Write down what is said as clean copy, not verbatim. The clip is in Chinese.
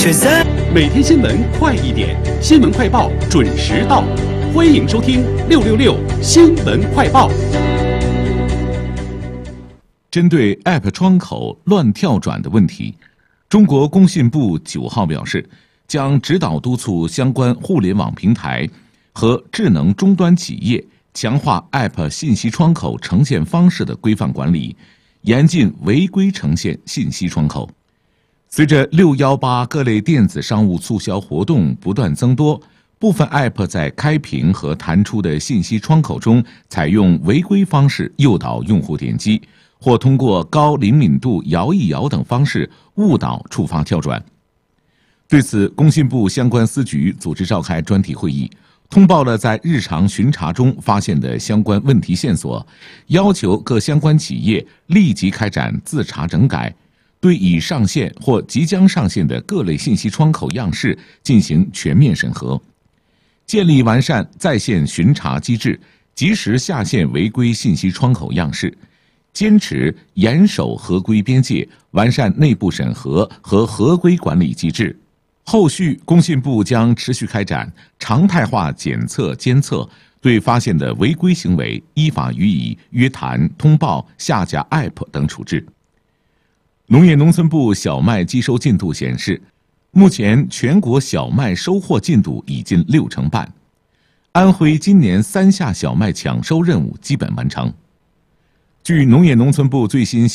却在每天新闻快一点，新闻快报准时到，欢迎收听666新闻快报。 针对 App 窗口乱跳转的问题，中国工信部9号表示，将指导督促相关互联网平台和智能终端企业强化 App 信息窗口呈现方式的规范管理，严禁违规呈现信息窗口。随着618各类电子商务促销活动不断增多，部分 App 在开屏和弹出的信息窗口中采用违规方式诱导用户点击，或通过高灵敏度摇一摇等方式误导触发跳转。对此，工信部相关司局组织召开专题会议，通报了在日常巡查中发现的相关问题线索，要求各相关企业立即开展自查整改，对已上线或即将上线的各类信息窗口样式进行全面审核，建立完善在线巡查机制，及时下线违规信息窗口样式，坚持严守合规边界，完善内部审核和合规管理机制。后续，工信部将持续开展常态化检测监测，对发现的违规行为依法予以约谈、通报、下架 App 等处置。农业农村部小麦机收进度显示，目前全国小麦收获进度已近60%半，安徽今年3夏小麦抢收任务基本完成。据农业农村部最新